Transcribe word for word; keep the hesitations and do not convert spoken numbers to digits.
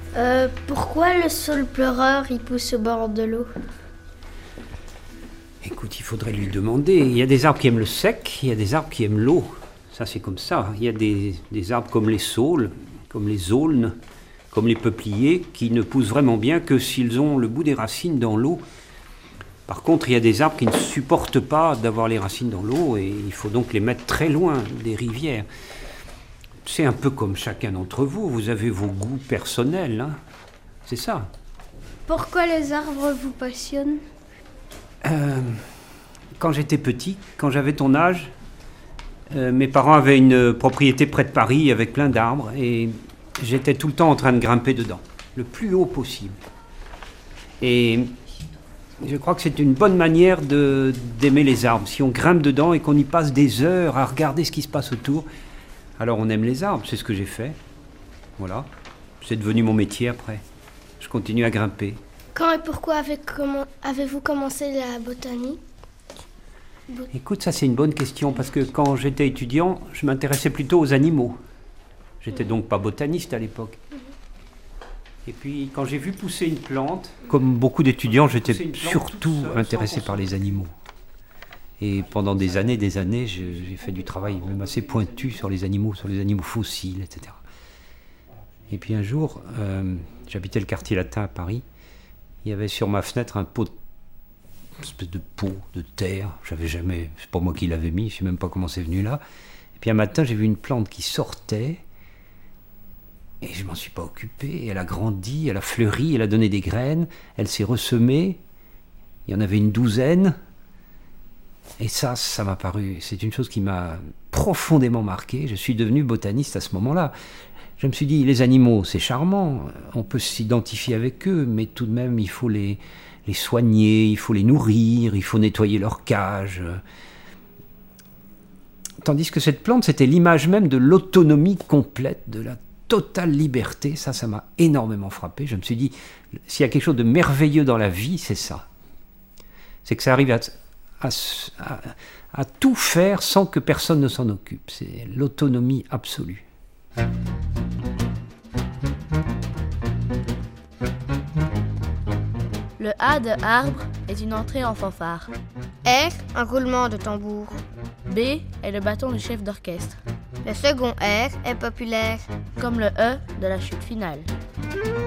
Euh, pourquoi le saule pleureur il pousse au bord de l'eau? Écoute, il faudrait lui demander. Il y a des arbres qui aiment le sec, il y a des arbres qui aiment l'eau. Ça, c'est comme ça. Il y a des, des arbres comme les saules, comme les aulnes, comme les peupliers, qui ne poussent vraiment bien que s'ils ont le bout des racines dans l'eau. Par contre, il y a des arbres qui ne supportent pas d'avoir les racines dans l'eau et il faut donc les mettre très loin des rivières. C'est un peu comme chacun d'entre vous, vous avez vos goûts personnels, hein. C'est ça. Pourquoi les arbres vous passionnent? euh, Quand j'étais petit, quand j'avais ton âge, euh, mes parents avaient une propriété près de Paris avec plein d'arbres et j'étais tout le temps en train de grimper dedans, le plus haut possible. Et je crois que c'est une bonne manière de, d'aimer les arbres. Si on grimpe dedans et qu'on y passe des heures à regarder ce qui se passe autour, alors on aime les arbres, c'est ce que j'ai fait. Voilà, c'est devenu mon métier après. Je continue à grimper. Quand et pourquoi avez comment, avez-vous commencé la botanique? Bo- Écoute, ça c'est une bonne question, parce que quand j'étais étudiant, je m'intéressais plutôt aux animaux. J'étais donc pas botaniste à l'époque. Et puis quand j'ai vu pousser une plante, comme beaucoup d'étudiants, j'étais surtout intéressé par les animaux. Et pendant des années, des années, j'ai, j'ai fait du travail même assez pointu sur les animaux, sur les animaux fossiles, et cetera. Et puis un jour, euh, j'habitais le quartier latin à Paris. Il y avait sur ma fenêtre un pot, une espèce de pot de terre. J'avais jamais, c'est pas moi qui l'avais mis, je sais même pas comment c'est venu là. Et puis un matin, j'ai vu une plante qui sortait. Et je m'en suis pas occupé. Elle a grandi, elle a fleuri, elle a donné des graines, elle s'est ressemée. Il y en avait une douzaine. Et ça, ça m'a paru, c'est une chose qui m'a profondément marqué. Je suis devenu botaniste à ce moment-là. Je me suis dit, les animaux, c'est charmant, on peut s'identifier avec eux, mais tout de même, il faut les, les soigner, il faut les nourrir, il faut nettoyer leur cage. Tandis que cette plante, c'était l'image même de l'autonomie complète, de la totale liberté. Ça, ça m'a énormément frappé. Je me suis dit, s'il y a quelque chose de merveilleux dans la vie, c'est ça. C'est que ça arrive à... À, à, à tout faire sans que personne ne s'en occupe. C'est l'autonomie absolue. Le A de arbre est une entrée en fanfare. R, un roulement de tambour. B est le bâton du chef d'orchestre, Le second R est populaire. comme le E de la chute finale.